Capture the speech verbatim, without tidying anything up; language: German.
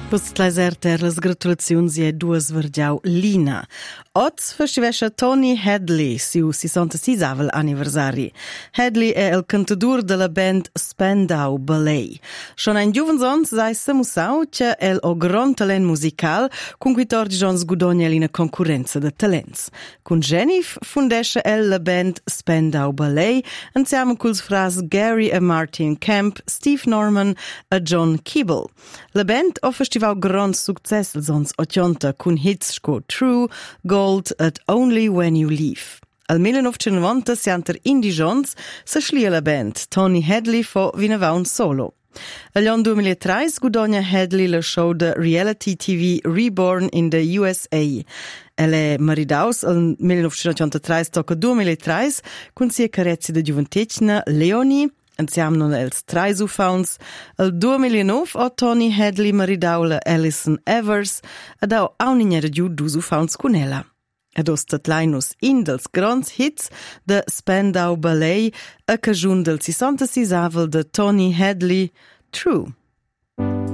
Post ter las gratulaziuns e duas vergiau Lina. Oz festivescha Tony Hadley siu sessantaseisavel anniversari. Hadley è il cantadur della band Spandau Ballet. Schon ein giuvensons sai se musau che el o gran talent musical con quattordici ans guadogna l'ina concorrenza de talents. Con Jennifer fundescha el la band Spandau Ballet insieme culs fras Gary e Martin Kemp, Steve Norman e John Keeble. La band o festival grand success als ons ottanta con hits sco True, Gold et Only When You Leave. Al millenovecentonovanta sianter indigents se schlia la band Tony Hadley fo vinavaun solo. All'anno duemilatré guadagna Hadley la show de reality T V Reborn in the U S A. Elle è maridaus al millenovecentoottantatré tocca duemilatré con sia carezzi de giuventecna Leonie. Insieme non els trais ufauns, al duemilanove o Tony Hadley maridaula Alison Evers ed au aunigna giu dus ufauns con ella. Ed ostat lainus in dels grands hits de Spandau Ballet a cajun del sessantaseisavel de Tony Hadley, True.